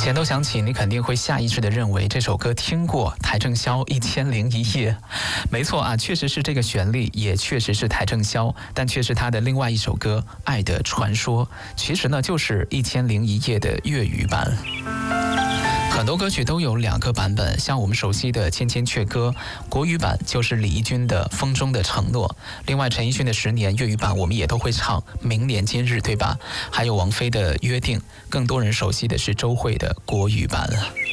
前头响起，你肯定会下意识地认为这首歌听过邰正宵《1001夜》。没错啊，确实是这个旋律，也确实是邰正宵，但却是他的另外一首歌《爱的传说》，其实呢就是《1001夜》的粤语版。很多歌曲都有2个版本，像我们熟悉的《千千阙歌》，国语版就是李翊君的《风中的承诺》，另外陈奕迅的《10年》粤语版我们也都会唱《明年今日》，对吧？还有王菲的《约定》，更多人熟悉的是周蕙的国语版。